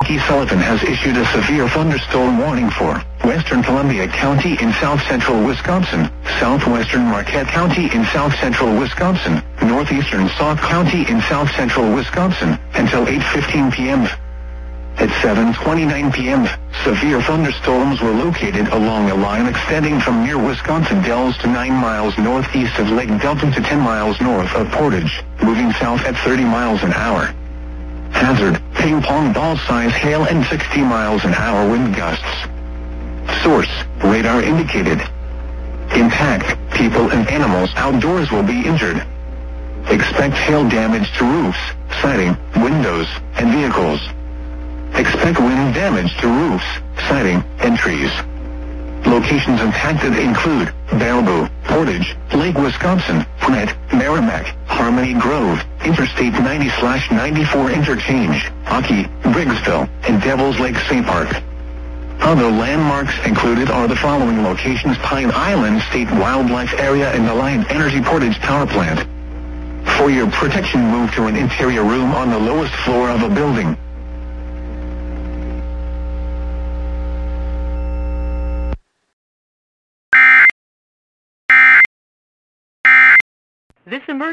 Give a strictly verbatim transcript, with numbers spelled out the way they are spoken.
Keith Sullivan has issued a severe thunderstorm warning for western Columbia County in south-central Wisconsin, southwestern Marquette County in south-central Wisconsin, northeastern Sauk County in south-central Wisconsin, until eight fifteen p m At seven twenty-nine p m, severe thunderstorms were located along a line extending from near Wisconsin Dells to nine miles northeast of Lake Delton to ten miles north of Portage, moving south at thirty miles an hour. Hazard, ping pong ball size hail and sixty miles an hour wind gusts. Source, radar indicated. Impact, people and animals outdoors will be injured. Expect hail damage to roofs, siding, windows, and vehicles. Expect wind damage to roofs, siding, and trees. Locations impacted include Baraboo, Portage, Lake Wisconsin, Gwinnett, Merrimack, Harmony Grove, Interstate ninety ninety-four Interchange, Aki, Briggsville, and Devil's Lake State Park. Other landmarks included are the following locations: Pine Island State Wildlife Area and Alliant Energy Portage Power Plant. For your protection, move to an interior room on the lowest floor of a building. This emergency